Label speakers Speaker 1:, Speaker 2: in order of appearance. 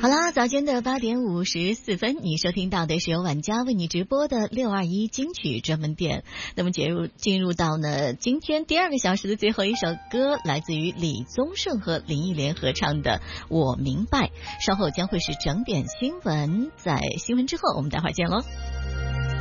Speaker 1: 好啦，早间的8:54，你收听到的是由晚家为你直播的621金曲专门店。那么进入到呢今天第2个小时的最后一首歌，来自于李宗盛和林忆莲合唱的《我明白》。稍后将会是整点新闻，在新闻之后我们待会儿见喽。